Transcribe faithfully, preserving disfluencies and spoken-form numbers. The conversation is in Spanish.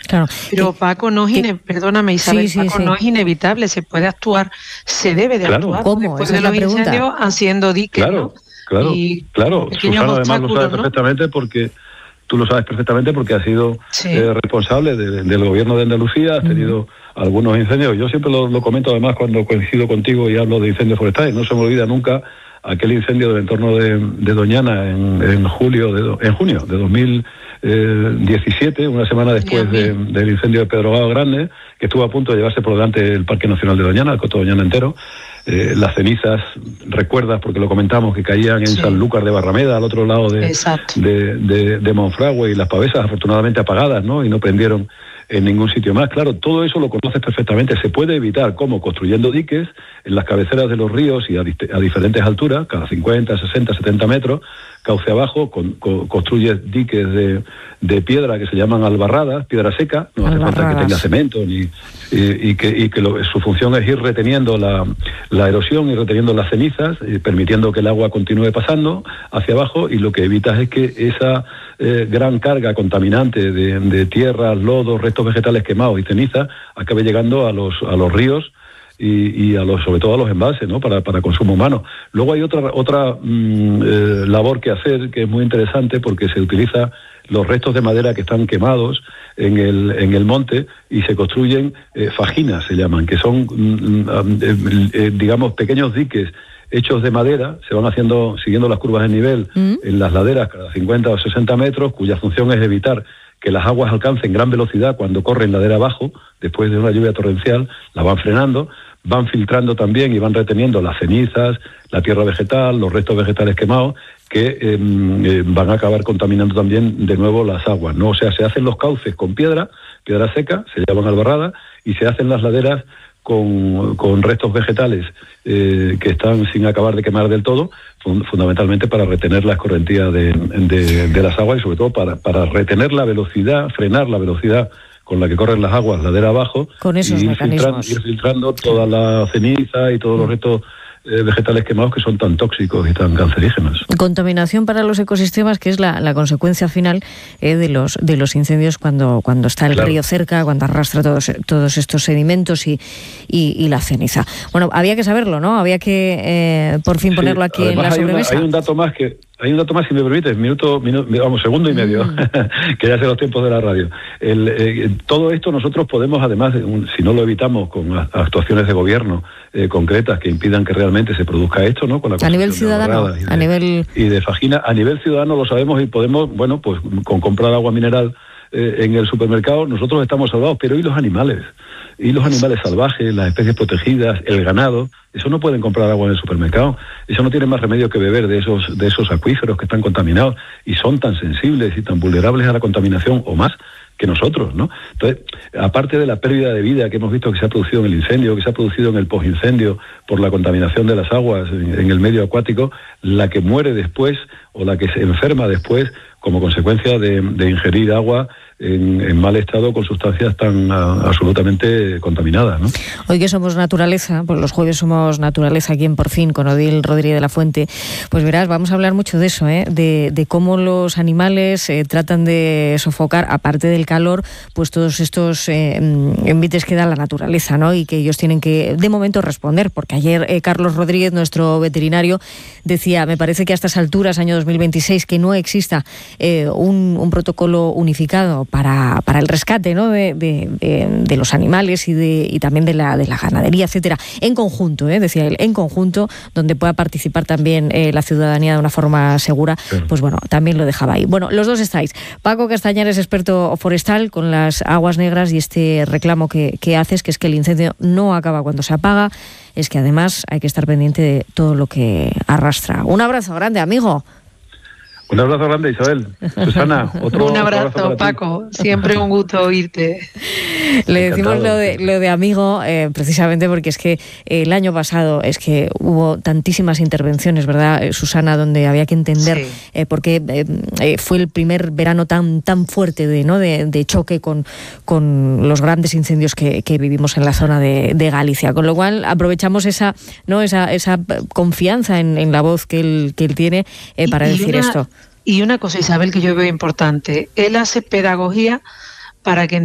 Claro. Pero que, Paco, no es que, ine... perdóname Isabel, sí, sí, Paco, sí. no es inevitable, se puede actuar, se debe de claro. actuar ¿Cómo? después Esa de es la los pregunta. incendios haciendo diques, Claro, ¿no? claro, Y claro. pequeños Susana además lo sabe obstáculos, ¿no? perfectamente porque tú lo sabes perfectamente porque has sido Sí. eh, responsable de, del gobierno de Andalucía, has tenido uh-huh. algunos incendios. Yo siempre lo, lo comento además cuando coincido contigo y hablo de incendios forestales. No se me olvida nunca aquel incendio del entorno de, de Doñana en, en julio, de, en junio de dos mil diecisiete, una semana después de, del incendio de Pedrogao Grande, que estuvo a punto de llevarse por delante el Parque Nacional de Doñana, el Coto Doñana entero. Eh, las cenizas, recuerdas, porque lo comentamos, que caían en sí. Sanlúcar de Barrameda, al otro lado de, de, de, de Monfragüe, y las pavesas afortunadamente apagadas, ¿no? Y no prendieron en ningún sitio más. Claro, todo eso lo conoces perfectamente. Se puede evitar, ¿cómo? Construyendo diques en las cabeceras de los ríos y a, a diferentes alturas, cada cincuenta, sesenta, setenta metros, cauce abajo, con, con, construyes diques de, de piedra que se llaman albarradas, piedra seca, no hace falta que tenga cemento, ni, y, y que, y que lo, su función es ir reteniendo la, la erosión y reteniendo las cenizas, y permitiendo que el agua continúe pasando hacia abajo, y lo que evitas es que esa eh, gran carga contaminante de, de tierra, lodo, restos vegetales quemados y cenizas acabe llegando a los, a los ríos, Y, y a los, sobre todo a los embalses, ¿no? Para, para consumo humano. Luego hay otra otra mmm, eh, labor que hacer que es muy interesante, porque se utiliza los restos de madera que están quemados en el en el monte y se construyen eh, fajinas, se llaman, que son mmm, eh, eh, digamos pequeños diques hechos de madera, se van haciendo siguiendo las curvas de nivel mm. en las laderas cada cincuenta o sesenta metros, cuya función es evitar que las aguas alcancen gran velocidad cuando corren ladera abajo, después de una lluvia torrencial, la van frenando, van filtrando también y van reteniendo las cenizas, la tierra vegetal, los restos vegetales quemados, que eh, eh, van a acabar contaminando también de nuevo las aguas, ¿no? O sea, se hacen los cauces con piedra, piedra seca, se llaman albarradas, y se hacen las laderas con, con restos vegetales eh, que están sin acabar de quemar del todo, fun- fundamentalmente para retener la escorrentía de, de, de las aguas, y sobre todo para, para retener la velocidad, frenar la velocidad con la que corren las aguas ladera abajo, con esos y ir mecanismos. filtrando, ir filtrando toda la ceniza y todos los restos eh, vegetales quemados que son tan tóxicos y tan cancerígenos. Contaminación para los ecosistemas, que es la, la consecuencia final eh, de los de los incendios cuando cuando está el claro. río cerca, cuando arrastra todos todos estos sedimentos y, y, y la ceniza. Bueno, había que saberlo, ¿no? Había que eh, por fin ponerlo aquí sí, en la sobremesa. Hay, una, hay un dato más que Hay un dato más, si me permites, minuto, minuto vamos, segundo y medio, mm. que ya sé los tiempos de la radio. El, eh, todo esto nosotros podemos, además, un, si no lo evitamos con actuaciones de gobierno eh, concretas que impidan que realmente se produzca esto, ¿no? Con la a nivel ciudadano, de, a nivel y de fajina, a nivel ciudadano lo sabemos y podemos, bueno, pues con comprar agua mineral eh, en el supermercado nosotros estamos salvados, pero ¿y los animales? Y los animales salvajes, las especies protegidas, el ganado, eso no pueden comprar agua en el supermercado. Eso no tiene más remedio que beber de esos de esos acuíferos que están contaminados y son tan sensibles y tan vulnerables a la contaminación o más que nosotros, ¿no? Entonces, aparte de la pérdida de vida que hemos visto que se ha producido en el incendio, que se ha producido en el postincendio por la contaminación de las aguas en, en el medio acuático, la que muere después o la que se enferma después como consecuencia de, de ingerir agua en, en mal estado con sustancias tan uh, absolutamente contaminadas, ¿no? Hoy que somos naturaleza, pues los jueves somos naturaleza aquí en Por Fin con Odil Rodríguez de la Fuente, pues verás, vamos a hablar mucho de eso, ¿eh? de, de cómo los animales eh, tratan de sofocar, aparte del calor, pues todos estos eh, envites que da la naturaleza, ¿no? Y que ellos tienen que, de momento, responder, porque ayer eh, Carlos Rodríguez, nuestro veterinario, decía, me parece que a estas alturas, año dos mil veintiséis, que no exista eh, un, un protocolo unificado para, para el rescate, ¿no? de, de, de, de los animales y, de, y también de la, de la ganadería, etcétera, en conjunto, ¿eh? decía él, en conjunto, donde pueda participar también eh, la ciudadanía de una forma segura, sí. Pues bueno, también lo dejaba ahí. Bueno, los dos estáis. Paco Castañares, experto forestal, con las aguas negras y este reclamo que, que haces, que es que el incendio no acaba cuando se apaga, es que además hay que estar pendiente de todo lo que arrastra. Un abrazo grande, amigo. Un abrazo grande, Isabel. Susana, otro un abrazo, otro abrazo Paco. Siempre un gusto oírte. Le decimos lo de, lo de amigo eh, precisamente porque es que eh, el año pasado es que hubo tantísimas intervenciones, ¿verdad, Susana? Donde había que entender sí. eh, por qué eh, eh, fue el primer verano tan tan fuerte de no de, de choque con, con los grandes incendios que, que vivimos en la zona de, de Galicia. Con lo cual aprovechamos esa no esa esa confianza en, en la voz que él, que él tiene eh, para y, decir y una, esto. Y una cosa, Isabel, que yo veo importante. Él hace pedagogía para que